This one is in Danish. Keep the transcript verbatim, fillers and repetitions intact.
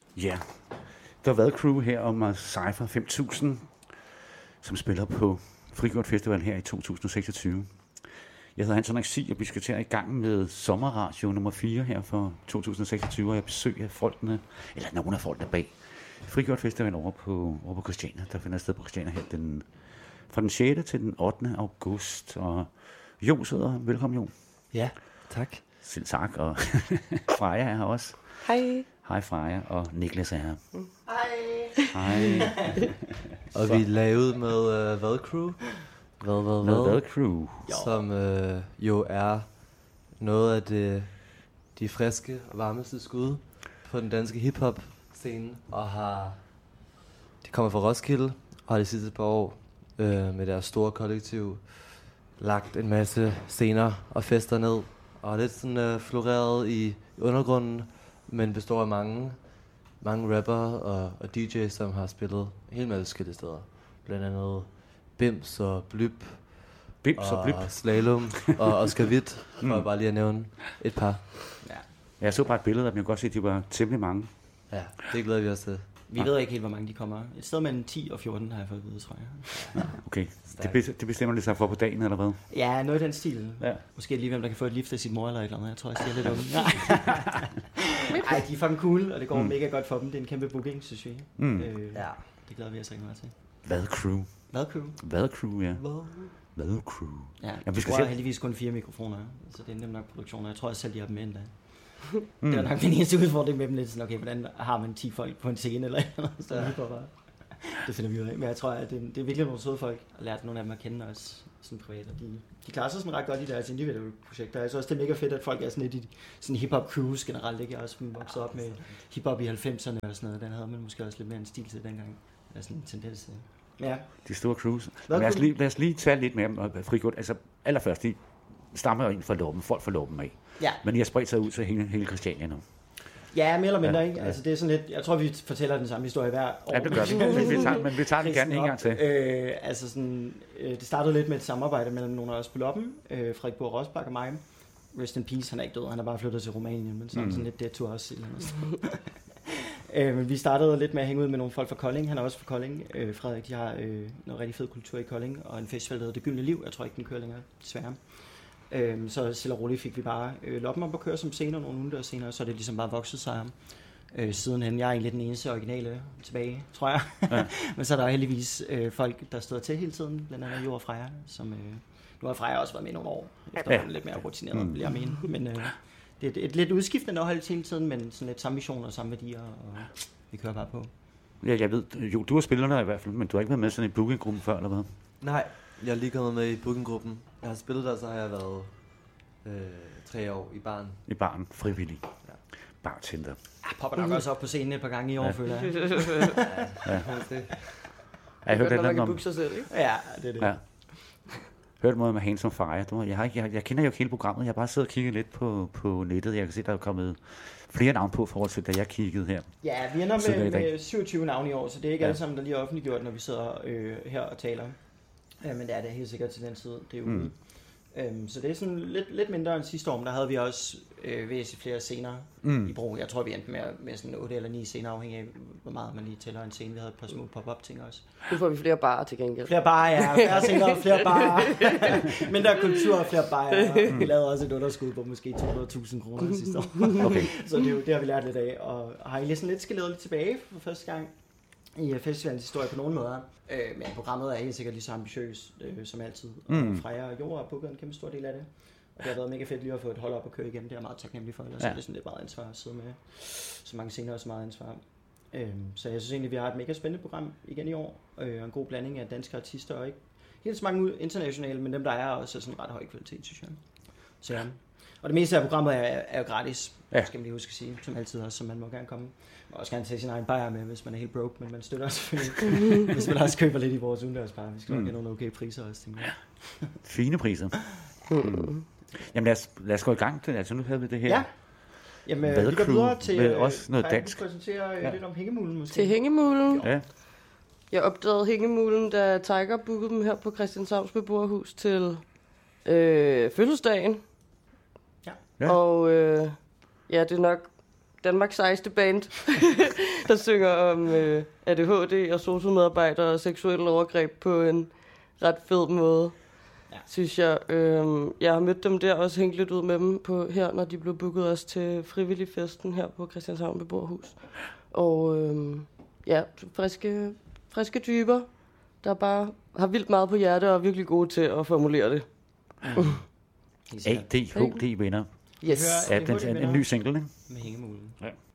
Ja, der har været crew her om Cypher fem tusind, som spiller på Frigjort Festival her i to tusind og seksogtyve. Jeg hedder Hans Henrik Sig, og vi skal til i gang med sommerradio nummer fire her for to tusind og seksogtyve, og jeg besøger folkene, eller nogle af folkene bag Frigjort Festival over på, over på Christiania. Der finder sted på Christiania her den, fra den sjette til den ottende august, og Jo sidder. Velkommen, Jo. Ja, tak. Selv tak, og Freja er her også. Hej. Hej Freja, og Niklas er her. Mm. Hej. Hej. Og vi er lavet med uh, Hvad Crew. Hvad, hvad, Med hvad? Hvad Crew. Som uh, jo er noget af det, de friske og varmeste skud på den danske hiphop scene. Og har, de kommer fra Roskilde, og har de sidste par år uh, med deres store kollektiv lagt en masse scener og fester ned. Og er lidt sådan uh, floreret i, i undergrunden, men består af mange, mange rapper og, og D J's, som har spillet helt masse forskellige steder. Blandt andet Bims og Blyb, Bims og, og Blyb. Slalom og Oscar Witt, for mm. bare lige at nævne et par. Ja. Jeg så bare et billede, og jeg kan godt se, at de var temmelig mange. Ja, det glæder vi os til. Vi ja. ved ikke helt, hvor mange de kommer. Et sted mellem ti og fjorten har jeg fået at vide, tror jeg. Ja, okay, det bestemmer det sig for på dagen, eller hvad? Ja, noget i den stil. Ja. Måske lige hvem, der kan få et lift af sin mor eller et eller andet. Jeg tror, jeg siger lidt unge. Ej, de er fucking cool, og det går mm. mega godt for dem. Det er en kæmpe booking, synes vi. Mm. Øh, ja, det glæder vi os rigtig meget til. Hvad crew? Hvad crew? Hvad crew, ja. Hvad? Hvad crew? Ja, Jamen, vi skal se heldigvis kun fire mikrofoner, så det er nemt nok produktioner. Jeg tror også selv, de har dem med endda. Mm. Det er nok den eneste udfordring med dem lidt sådan, okay, hvordan har man ti folk på en scene eller noget, så ja. bare, det finder vi ud af. Men jeg tror, at det, det er virkelig nogle søde folk, og lært nogle af dem at kende også sådan privat, og de, de klarer sig sådan ret godt i deres individuelle projekter. Jeg synes også, det er mega fedt, at folk er sådan lidt i sådan hip-hop crews generelt, ikke? Jeg er også vokset op med hip-hop i halvfemserne og sådan noget, den havde man måske også lidt mere en stil til dengang. Der er sådan en tendens til. Ja. De store crews. Lad os, lige, lad os lige tage lidt mere om Frigjort. Altså allerførst, de stammer jo ind fra Låben, folk fra Låben af. Ja. Men I har spredt sig ud til hele, hele Christiania nu. Ja, mere eller mindre, ja, ikke? Ja. Altså det er sådan lidt, jeg tror vi fortæller den samme historie hver år. Ja, det gør vi. vi tager, men vi tager den gerne en gang til. Øh, altså sådan, øh, det startede lidt med et samarbejde mellem nogle af os på Loppen, øh, Frederik Bohr Rosbach og mig. Rest in peace, han er ikke død, han er bare flyttet til Rumænien, men sådan, mm. sådan lidt det tog også et eller andet. øh, men vi startede lidt med at hænge ud med nogle folk fra Kolding, han er også fra Kolding. Øh, Frederik, de har øh, noget rigtig fed kultur i Kolding, og en festival, der hedder Det Gyldne Liv. Jeg tror ikke, den kører længere, desværre. Øhm, så stille og roligt fik vi bare øh, Loppen op at køre som scener, nogle udendørs scener, så er det ligesom bare vokset sig øh, sidenhen. Jeg er egentlig den eneste originale tilbage, tror jeg. Ja. Men så er der heldigvis øh, folk, der stod til hele tiden, blandt andet Jo og Freja, som øh, nu har Freja også været med nogle år, efter ja. lidt mere rutineret, mm. vil jeg mene. Men øh, det er et, et lidt udskiftende hold hele tiden, men sådan lidt samme visioner og samme værdier, og vi kører bare på. Ja, jeg ved, jo, du har spillet der i hvert fald, men du har ikke været med sådan en bookinggruppe før, eller hvad? Nej, jeg er lige kommet med i bookinggruppen. Jeg har spillet der, så har jeg været øh, tre år i baren. I baren, frivillig. Ja. Bartender. Jeg popper nok mm. også op på scenen et par gange i år, ja. føler jeg. ja. ja. Det jeg hørte det, man kan booke sig selv, ikke? Ja, det er det. Ja. Hørte noget med Handsome Fire. Jeg, har ikke, jeg, jeg kender jo ikke hele programmet. Jeg har bare siddet og kigget lidt på, på nettet. Jeg kan se, der er kommet flere navne på forhold til, da jeg kiggede her. Ja, vi ender med, med syvogtyve navne i år, så det er ikke ja. alle sammen, der lige er offentliggjort, når vi sidder øh, her og taler. Ja, men det er det helt sikkert til den tid, det er jo mm. øhm, så det er sådan lidt, lidt mindre end sidste år, men der havde vi også øh, væsentligt flere scener mm. i brug. Jeg tror, vi endte med, med sådan otte eller ni scener, afhængig af, hvor meget man lige tæller en scene. Vi havde et par små pop-up ting også. Nu får vi flere barer til gengæld. Flere barer, ja. Flere scener, flere barer. Mindre kultur og flere barer. Vi lavede også et underskud på måske to hundrede tusind kroner sidste år. Okay. Så det, det har vi lært lidt af, og har egentlig sådan lidt skaleret lidt tilbage for første gang i festivalens historie på nogle måder. Øh, men programmet er helt sikkert lige så ambitiøst øh, som altid. Mm. Og Freja og Jo har booket en kæmpe stor del af det. Og det har været mega fedt lige at få et hold op og køre igen. Det er meget taknemmelig for, ellers ja. er det sådan lidt meget ansvar at sidde med så mange scener og så meget ansvar. Øh, så jeg synes egentlig, vi har et mega spændende program igen i år. Øh, og en god blanding af danske artister og ikke helt så mange internationale, men dem der er også er sådan ret høj kvalitet, synes jeg. Så ja. Og det meste af programmet er, er jo gratis, ja. skal man lige huske at sige, som altid også, så man må gerne komme. Man må også gerne tage sin egen bajer med, hvis man er helt broke, men man støtter selvfølgelig, hvis man også køber lidt i vores udendørsbar. Vi skal nok mm. have nogle okay priser også, tænker jeg. Fine priser. Mm. Jamen lad os, lad os gå i gang til, altså nu havde vi det her. Ja. Jamen vi går videre til, med også noget dansk. Kan du præsentere ja. lidt om Hængemulen måske? Til Hængemulen? Ja. Jeg opdagede Hængemulen, da Tiger bookede dem her på Christianshavns beboerhus til øh, fødselsdagen. Ja. Ja. Og øh, ja, det er nok Danmarks sejeste band, der synger om øh, A D H D og sosu-medarbejdere og seksuelle overgreb på en ret fed måde, ja. Synes jeg. Øh, jeg har mødt dem der, også hængt lidt ud med dem på her, når de blev booket også til frivilligfesten her på Christianshavn Beboerhus. Og øh, ja, friske, friske typer, der bare har vildt meget på hjerte og er virkelig gode til at formulere det. A D H D vinder. Yes. Ja, den er en ny single, ikke? Med hængemulen. Ja.